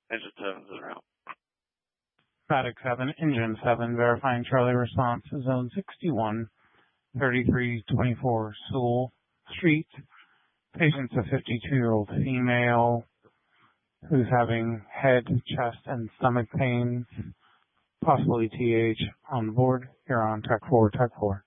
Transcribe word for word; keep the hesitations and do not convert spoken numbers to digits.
Engine seven's en route. Paddock seven, Engine seven, verifying Charlie response, zone sixty-one, thirty-three twenty-four Sewell Street. Patient's a fifty-two-year-old female who's having head, chest, and stomach pains, possibly T H on board. Here on Tech four, Tech four.